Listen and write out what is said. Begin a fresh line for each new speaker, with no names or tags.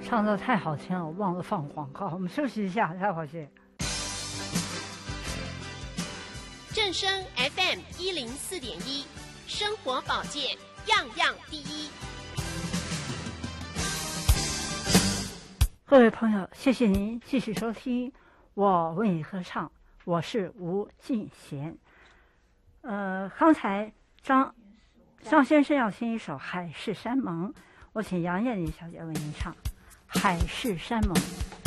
唱得太好听了，我忘了放广告。我们休息一下，待会儿见。
正声 FM 104.1，生活保健样样第一。
各位朋友，谢谢您继续收听我为你歌唱，我是吴敬贤。刚才张先生要听一首《海誓山盟》，我请杨艳丽小姐为您唱《海誓山盟》。